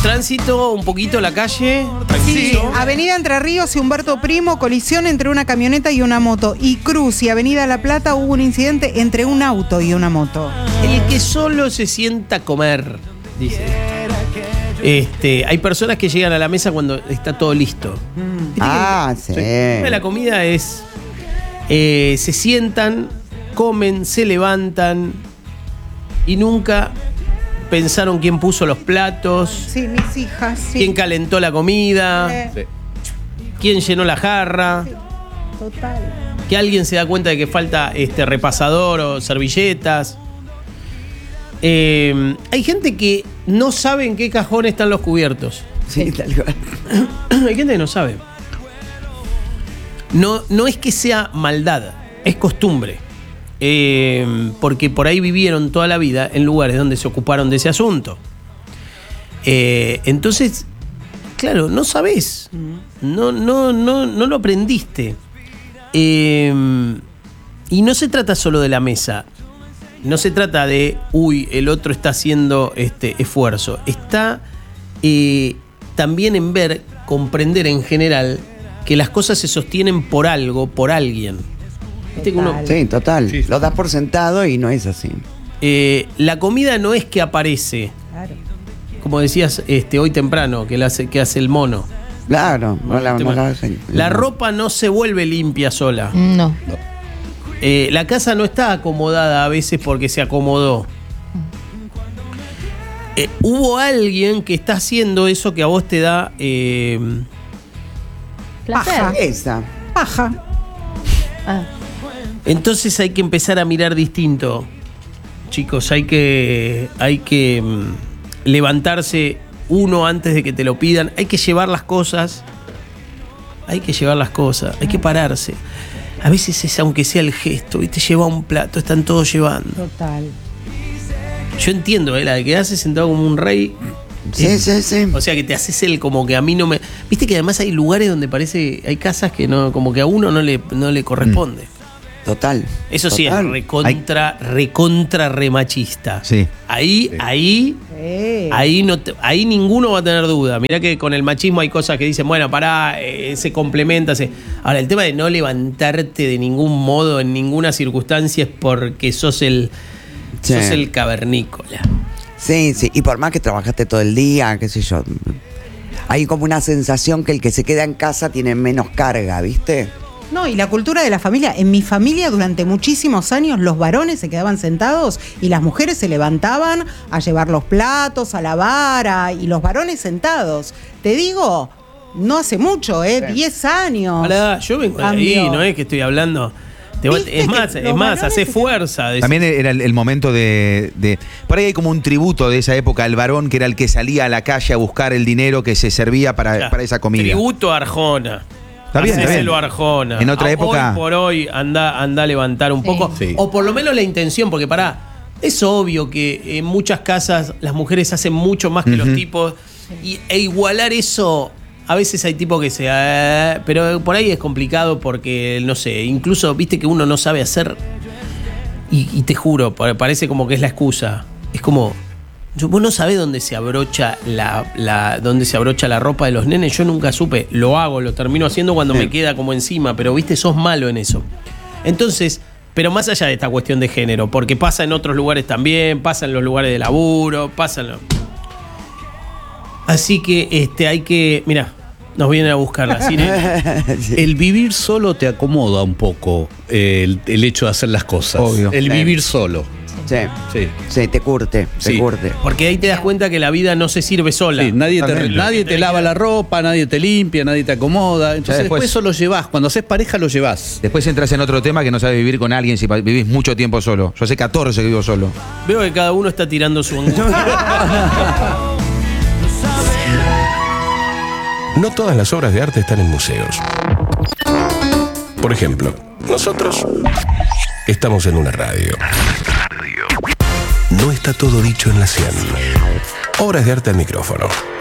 Tránsito, un poquito la calle. Sí, Avenida Entre Ríos y Humberto Primo, colisión entre una camioneta y una moto. Y Cruz y Avenida La Plata hubo un incidente entre un auto y una moto. El que solo se sienta a comer, dice. Hay personas que llegan a la mesa cuando está todo listo. Sí. La comida es... se sientan, comen, se levantan y nunca pensaron quién puso los platos. Sí, mis hijas. Sí. Quién calentó la comida. Sí. Quién llenó la jarra. Sí, total. Que alguien se da cuenta de que falta repasador o servilletas. Hay gente que no sabe en qué cajón están los cubiertos. Sí, tal cual. Hay gente que no sabe. No es que sea maldad, es costumbre. Porque por ahí vivieron toda la vida en lugares donde se ocuparon de ese asunto. Entonces, claro, no sabés. No lo aprendiste. Y no se trata solo de la mesa. No se trata de, el otro está haciendo esfuerzo. Está también en comprender en general que las cosas se sostienen por algo, por alguien. ¿Viste que uno, sí, total. Sí. Lo das por sentado y no es así. la comida no es que aparece. Claro. Como decías hoy temprano, que hace el mono. Claro. La ropa no se vuelve limpia sola. No. La casa no está acomodada a veces porque se acomodó. Hubo alguien que está haciendo eso que a vos te da... Placer. Esa. Paja. Ah. Entonces hay que empezar a mirar distinto. Chicos, hay que levantarse uno antes de que te lo pidan. Hay que llevar las cosas. Hay que pararse. A veces es aunque sea el gesto, ¿viste? Lleva un plato, están todos llevando. Total. Yo entiendo, la de quedarse sentado como un rey. Sí. O sea, que te haces el como que a mí no me... Viste que además hay lugares donde hay casas que no, como que a uno no le corresponde. Total. Eso sí, Total. es recontra remachista. Sí. Ahí ninguno va a tener duda. Mirá que con el machismo hay cosas que dicen, bueno, pará, se complementa. Ahora, el tema de no levantarte de ningún modo, en ninguna circunstancia, es porque sos el cavernícola. Sí, y por más que trabajaste todo el día, qué sé yo, hay como una sensación que el que se queda en casa tiene menos carga, ¿viste? No, y la cultura de la familia. En mi familia durante muchísimos años los varones se quedaban sentados y las mujeres se levantaban a llevar los platos, a lavar, y los varones sentados. Te digo, no hace mucho, 10 años. Pará, yo vengo de ahí, no es que estoy hablando... Es más, hace fuerza. También era el momento de... Por ahí hay como un tributo de esa época al varón, que era el que salía a la calle a buscar el dinero que se servía para esa comida. Tributo a Arjona. Está bien. Hacéselo a Arjona. En otra época... Hoy por hoy anda a levantar un poco. Sí. O por lo menos la intención, porque es obvio que en muchas casas las mujeres hacen mucho más que los tipos. E igualar eso... A veces hay tipos que pero por ahí es complicado porque, no sé, incluso, viste que uno no sabe hacer y te juro, parece como que es la excusa. Es como, vos no sabés dónde se abrocha dónde se abrocha la ropa de los nenes. Yo nunca supe, lo termino haciendo cuando me queda como encima, pero viste, sos malo en eso. Entonces, pero más allá de esta cuestión de género, porque pasa en otros lugares también, pasa en los lugares de laburo, Así que hay que... Mirá, nos vienen a buscar la sirena. Sí. El vivir solo te acomoda un poco el hecho de hacer las cosas. Obvio. El vivir solo. Sí, te curte. Porque ahí te das cuenta que la vida no se sirve sola. Sí, nadie Totalmente. te lava la ropa, nadie te limpia, nadie te acomoda. Entonces después eso lo llevás. Cuando haces pareja lo llevás. Después entras en otro tema que no sabes vivir con alguien si vivís mucho tiempo solo. Yo hace 14 que vivo solo. Veo que cada uno está tirando su angustia. No todas las obras de arte están en museos. Por ejemplo, nosotros estamos en una radio. No está todo dicho en la 100. Obras de arte al micrófono.